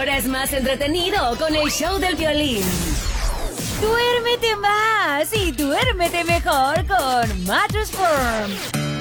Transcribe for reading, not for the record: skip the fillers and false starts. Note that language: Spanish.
Ahora es más entretenido con el show del violín. Duérmete más y duérmete mejor con Mattress Firm.